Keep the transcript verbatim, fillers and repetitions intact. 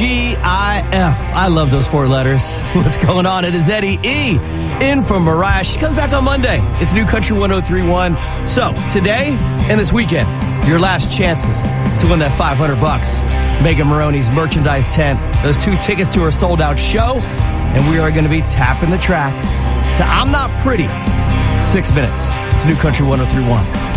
G I F. I love those four letters. What's going on? It is Eddie E. in from Mariah. She comes back on Monday. It's New Country one oh three point one. So today and this weekend, your last chances to win that five hundred bucks. Megan Maroney's merchandise tent. Those two tickets to her sold out show. And we are going to be tapping the track to I'm Not Pretty. Six minutes. It's New Country one oh three point one.